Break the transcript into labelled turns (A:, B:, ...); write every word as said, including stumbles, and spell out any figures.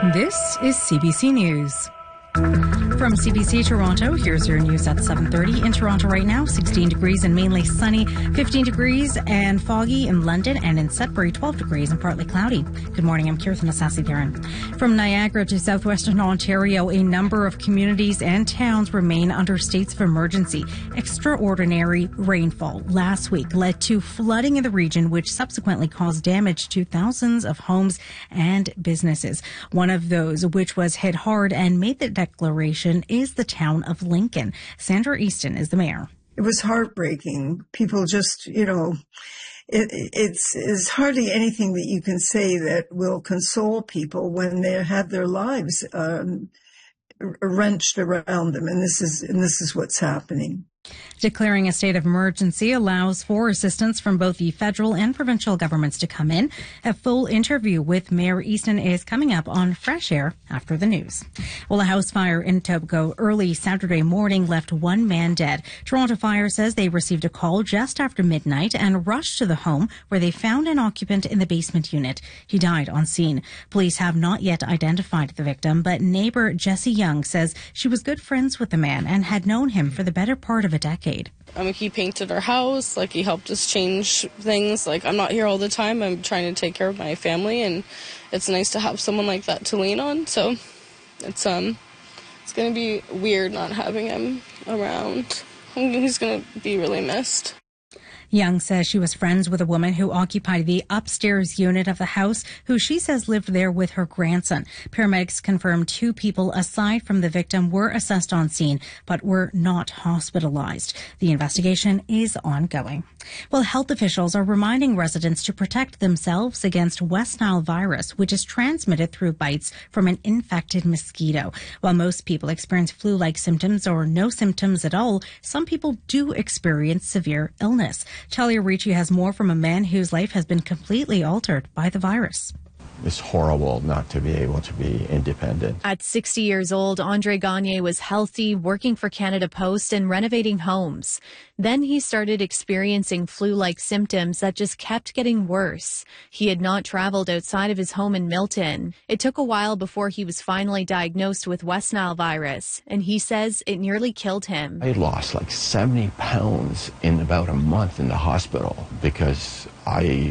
A: This is C B C News. From C B C Toronto, here's your news at seven thirty. In Toronto right now, sixteen degrees and mainly sunny, fifteen degrees and foggy in London, and in Sudbury, twelve degrees and partly cloudy. Good morning, I'm Kirtan Asasi-Theron. From Niagara to southwestern Ontario, a number of communities and towns remain under states of emergency. Extraordinary rainfall last week led to flooding in the region, which subsequently caused damage to thousands of homes and businesses. One of those which was hit hard and made the declaration is the town of Lincoln. Sandra Easton is the mayor.
B: It was heartbreaking. People just, you know, it, it's, it's hardly anything that you can say that will console people when they had their lives um, wrenched around them. And this is, and this is what's happening.
A: Declaring a state of emergency allows for assistance from both the federal and provincial governments to come in. A full interview with Mayor Easton is coming up on Fresh Air after the news. Well, a house fire in Etobicoke early Saturday morning left one man dead. Toronto Fire says they received a call just after midnight and rushed to the home where they found an occupant in the basement unit. He died on scene. Police have not yet identified the victim, but neighbor Jessie Young says she was good friends with the man and had known him for the better part of a decade.
C: I mean, he painted our house, like he helped us change things. Like, I'm not here all the time. I'm trying to take care of my family, and it's nice to have someone like that to lean on. So it's um, it's going to be weird not having him around. He's going to be really missed.
A: Young says she was friends with a woman who occupied the upstairs unit of the house, who she says lived there with her grandson. Paramedics confirmed two people aside from the victim were assessed on scene, but were not hospitalized. The investigation is ongoing. Well, health officials are reminding residents to protect themselves against West Nile virus, which is transmitted through bites from an infected mosquito. While most people experience flu-like symptoms or no symptoms at all, some people do experience severe illness. Talia Ricci has more from a man whose life has been completely altered by the virus.
D: It's horrible not to be able to be independent.
E: At sixty years old, Andre Gagne was healthy, working for Canada Post and renovating homes. Then he started experiencing flu-like symptoms that just kept getting worse. He had not traveled outside of his home in Milton. It took a while before he was finally diagnosed with West Nile virus, and he says it nearly killed him.
D: I lost like seventy pounds in about a month in the hospital because I